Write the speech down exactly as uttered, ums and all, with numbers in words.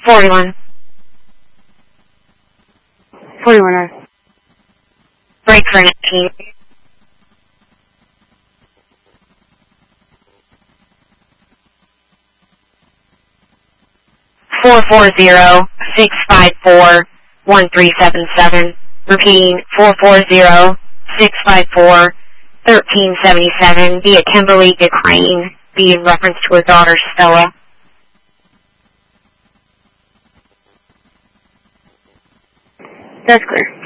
forty-one. forty-one. Break for nineteen. four four zero, six five four, one three seven seven. Repeating, four four zero, six five four, one three seven seven via Kimberly DeCrane, be in reference to her daughter Stella. That's clear.